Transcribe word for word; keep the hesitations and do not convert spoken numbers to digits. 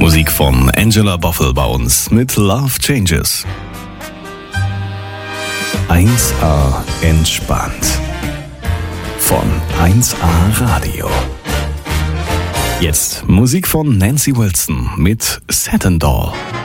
Musik von Angela Boffel bei uns mit Love Changes. eins A entspannt. Von eins A Radio. Jetzt Musik von Nancy Wilson mit Satin Doll.